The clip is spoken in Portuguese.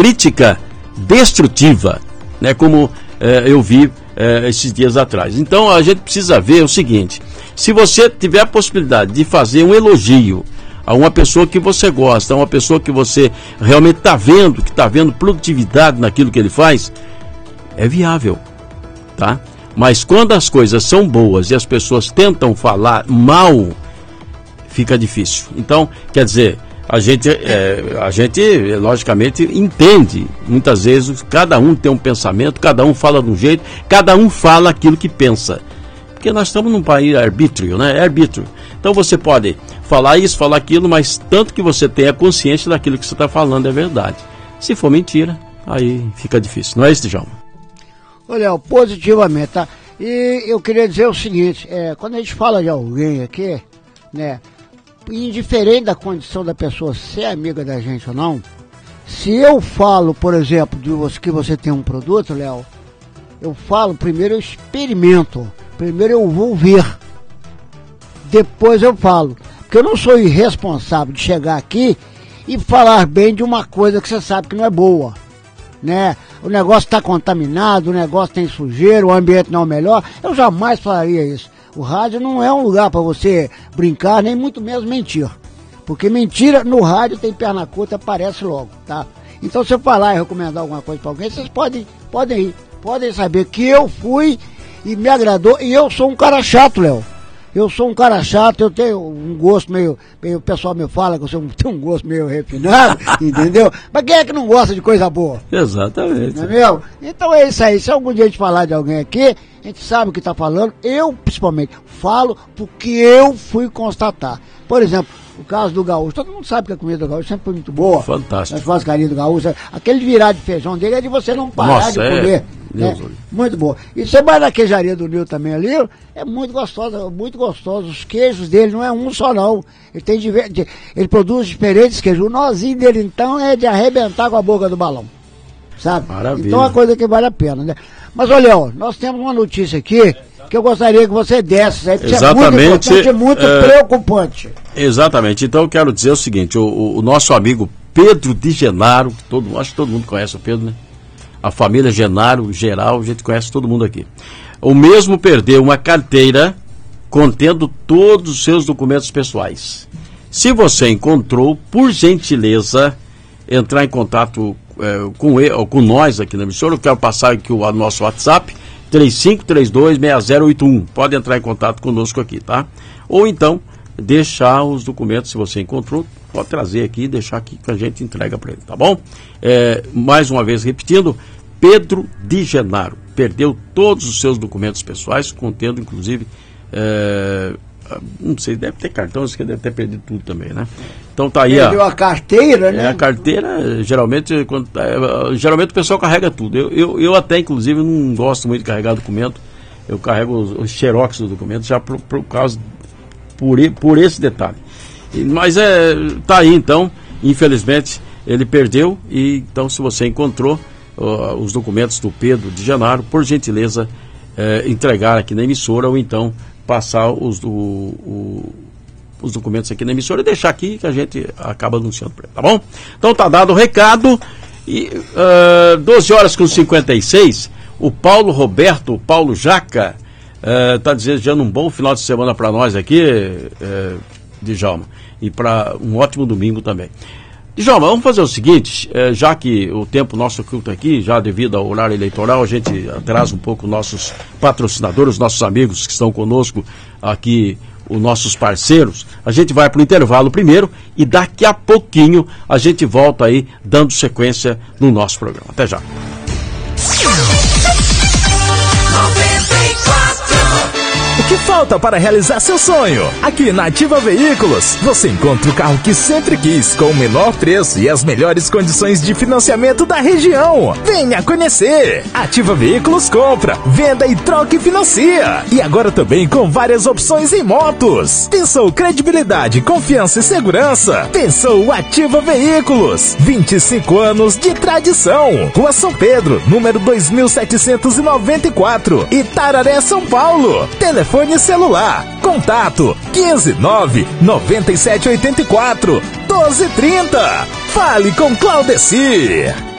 crítica destrutiva, né, como eu vi esses dias atrás. Então a gente precisa ver o seguinte: se você tiver a possibilidade de fazer um elogio a uma pessoa que você gosta, a uma pessoa que você realmente está vendo, que está vendo produtividade naquilo que ele faz, é viável, tá? Mas quando as coisas são boas e as pessoas tentam falar mal, fica difícil. Então, quer dizer, a gente logicamente entende, muitas vezes cada um tem um pensamento, cada um fala de um jeito, cada um fala aquilo que pensa. Porque nós estamos num país arbítrio, né? É arbítrio. Então você pode falar isso, falar aquilo, mas tanto que você tenha consciência daquilo que você está falando é verdade. Se for mentira, aí fica difícil. Não é isso, Djalma? Olha, positivamente, tá? E eu queria dizer o seguinte, quando a gente fala de alguém aqui, né, indiferente da condição da pessoa ser amiga da gente ou não, se eu falo, por exemplo, que você tem um produto, Léo, eu falo, primeiro eu experimento, primeiro eu vou ver, depois eu falo, porque eu não sou irresponsável de chegar aqui e falar bem de uma coisa que você sabe que não é boa, né? O negócio está contaminado, o negócio tem sujeira, o ambiente não é o melhor, eu jamais falaria isso. O rádio não é um lugar para você brincar, nem muito menos mentir. Porque mentira no rádio tem perna curta, aparece logo, tá? Então se eu falar e recomendar alguma coisa para alguém, vocês podem saber que eu fui e me agradou, e eu sou um cara chato, Léo. Eu sou um cara chato, eu tenho um gosto meio o pessoal me fala que eu tenho um gosto meio refinado, entendeu? Mas quem é que não gosta de coisa boa? Exatamente. Não é mesmo? Então é isso aí, se algum dia a gente falar de alguém aqui, a gente sabe o que está falando, eu principalmente falo porque eu fui constatar. Por exemplo, o caso do gaúcho, todo mundo sabe que a comida do gaúcho sempre foi muito boa. Fantástico. As churrascarias do gaúcho, aquele virar de feijão dele é de você não parar de comer. Muito boa. E você vai na queijaria do Nil também ali, é muito gostosa, muito gostoso. Os queijos dele não é um só não. Ele produz diferentes queijos. O nozinho dele então é de arrebentar com a boca do balão. Sabe? Maravilha. Então é uma coisa que vale a pena, né? Mas olha, nós temos uma notícia aqui que eu gostaria que você desse, aí, porque exatamente, é muito importante e muito preocupante. Exatamente. Então eu quero dizer o seguinte, o nosso amigo Pedro de Genaro, acho que todo mundo conhece o Pedro, né? A família Genaro, geral, a gente conhece todo mundo aqui. O mesmo perdeu uma carteira contendo todos os seus documentos pessoais. Se você encontrou, por gentileza, entrar em contato com nós aqui na emissora, eu quero passar aqui o nosso WhatsApp, 35326081. Pode entrar em contato conosco aqui, tá? Ou então, deixar os documentos, se você encontrou, pode trazer aqui e deixar aqui que a gente entrega para ele, tá bom? Mais uma vez repetindo, Pedro de Genaro perdeu todos os seus documentos pessoais, contendo inclusive, não sei, deve ter cartão, isso que deve ter perdido tudo também, né? Então tá aí. Perdeu a carteira, né? A carteira, geralmente o pessoal carrega tudo. Eu até, inclusive, não gosto muito de carregar documento. Eu carrego os xerox dos documentos já por causa, por esse detalhe. Mas tá aí, então, infelizmente, ele perdeu. E então, se você encontrou os documentos do Pedro de Genaro, por gentileza, entregar aqui na emissora, ou então passar os documentos aqui na emissora e deixar aqui que a gente acaba anunciando para ele, tá bom? Então tá dado o recado. E 12h56, o Paulo Jaca está desejando um bom final de semana para nós aqui, Djalma, e para um ótimo domingo também. Djalma, vamos fazer o seguinte, já que o tempo nosso culto aqui, já devido ao horário eleitoral, a gente atrasa um pouco nossos patrocinadores, nossos amigos que estão conosco aqui, os nossos parceiros. A gente vai para o intervalo primeiro e daqui a pouquinho a gente volta aí dando sequência no nosso programa. Até já. O que falta para realizar seu sonho? Aqui na Ativa Veículos, você encontra o carro que sempre quis, com o menor preço e as melhores condições de financiamento da região. Venha conhecer! Ativa Veículos compra, venda e troca e financia. E agora também com várias opções em motos. Pensou credibilidade, confiança e segurança? Pensou Ativa Veículos. 25 anos de tradição. Rua São Pedro, número 2794, Itararé, São Paulo. Telefone celular, contato 159-9784-1230. Fale com Claudecir.